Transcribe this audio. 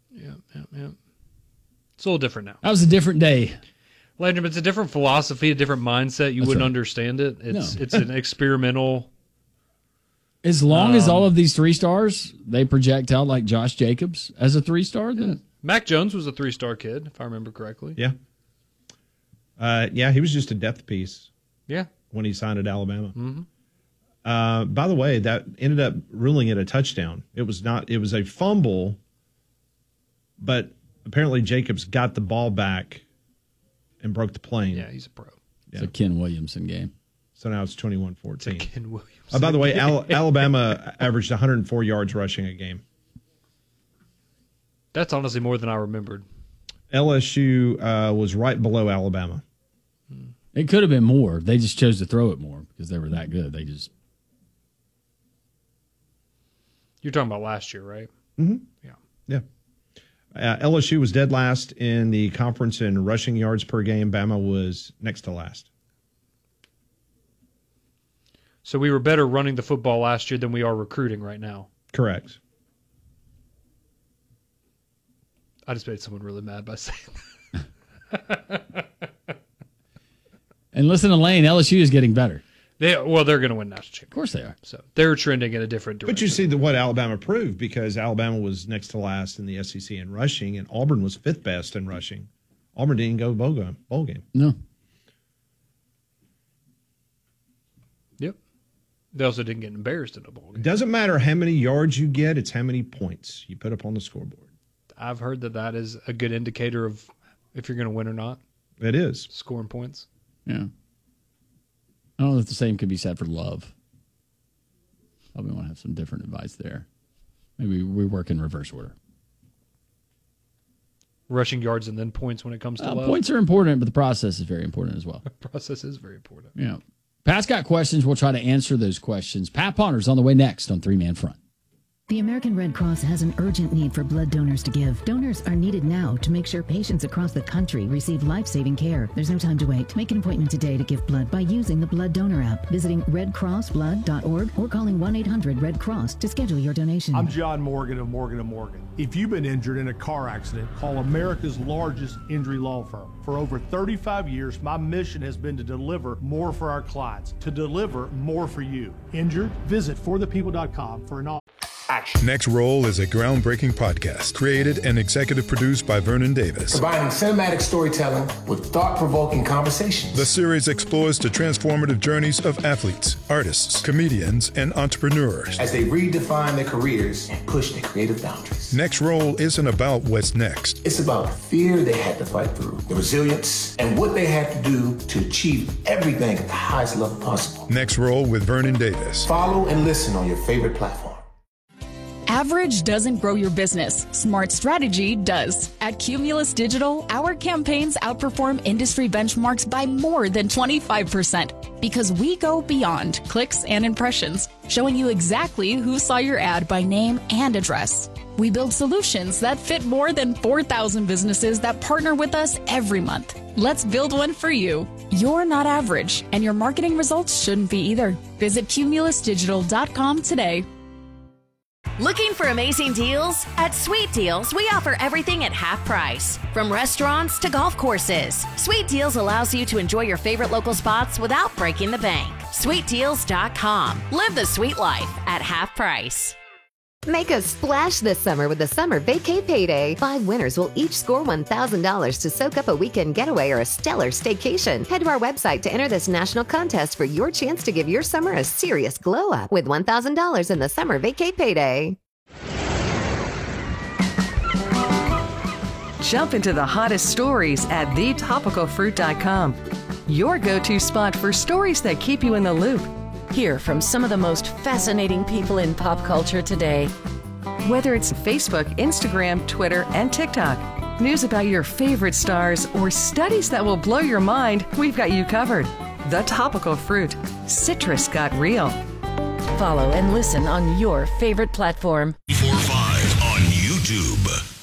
Yeah. It's a little different now. That was a different day. Landrum, it's a different philosophy, a different mindset. You wouldn't understand it. It's an experimental. As long as all of these 3-stars, they project out like Josh Jacobs as a 3-star, then Mac Jones was a 3-star kid, if I remember correctly. Yeah. He was just a depth piece. Yeah. When he signed at Alabama. Mm-hmm. By the way, that ended up ruling it a touchdown. It was a fumble, but apparently Jacobs got the ball back and broke the plane. Yeah, he's a pro. It's a Ken Williamson game. So now it's 21-14. Ken Williamson. By the way, Alabama averaged 104 yards rushing a game. That's honestly more than I remembered. LSU was right below Alabama. It could have been more. They just chose to throw it more because they were that good. You're talking about last year, right? Mm-hmm. Yeah. LSU was dead last in the conference in rushing yards per game. Bama was next to last. So we were better running the football last year than we are recruiting right now. Correct. I just made someone really mad by saying that. And listen to Lane, LSU is getting better. They're going to win national championship. Of course they are. So they're trending in a different direction. But you see what Alabama proved, because Alabama was next to last in the SEC in rushing, and Auburn was 5th best in rushing. Auburn didn't go bowl game. No. Yep. They also didn't get embarrassed in a bowl game. It doesn't matter how many yards you get, it's how many points you put up on the scoreboard. I've heard that is a good indicator of if you're going to win or not. It is. Scoring points. Yeah. I don't know if the same could be said for love. Probably want to have some different advice there. Maybe we work in reverse order. Rushing yards and then points when it comes to love. Points are important, but the process is very important as well. The process is very important. Yeah. Pat's got questions. We'll try to answer those questions. Pat Ponder's on the way next on 3-Man Front. The American Red Cross has an urgent need for blood donors to give. Donors are needed now to make sure patients across the country receive life-saving care. There's no time to wait. Make an appointment today to give blood by using the Blood Donor app, visiting redcrossblood.org, or calling 1-800-RED-CROSS to schedule your donation. I'm John Morgan of Morgan & Morgan. If you've been injured in a car accident, call America's largest injury law firm. For over 35 years, my mission has been to deliver more for our clients, to deliver more for you. Injured? Visit forthepeople.com for an action. Next Roll is a groundbreaking podcast created and executive produced by Vernon Davis. Combining cinematic storytelling with thought-provoking conversations. The series explores the transformative journeys of athletes, artists, comedians, and entrepreneurs as they redefine their careers and push their creative boundaries. Next Roll isn't about what's next. It's about the fear they had to fight through, the resilience, and what they had to do to achieve everything at the highest level possible. Next Roll with Vernon Davis. Follow and listen on your favorite platform. Average doesn't grow your business. Smart strategy does. At Cumulus Digital, our campaigns outperform industry benchmarks by more than 25% because we go beyond clicks and impressions, showing you exactly who saw your ad by name and address. We build solutions that fit more than 4,000 businesses that partner with us every month. Let's build one for you. You're not average, and your marketing results shouldn't be either. Visit cumulusdigital.com today. Looking for amazing deals? At Sweet Deals, we offer everything at half price. From restaurants to golf courses, Sweet Deals allows you to enjoy your favorite local spots without breaking the bank. SweetDeals.com. Live the sweet life at half price. Make a splash this summer with the Summer Vacay Payday. 5 winners will each score $1,000 to soak up a weekend getaway or a stellar staycation. Head to our website to enter this national contest for your chance to give your summer a serious glow up with $1,000 in the Summer Vacay Payday. Jump into the hottest stories at thetopicalfruit.com. Your go-to spot for stories that keep you in the loop. Hear from some of the most fascinating people in pop culture today. Whether it's Facebook, Instagram, Twitter, and TikTok, news about your favorite stars, or studies that will blow your mind, we've got you covered. The Topical Fruit. Citrus got real. Follow and listen on your favorite platform. 4-5 on YouTube.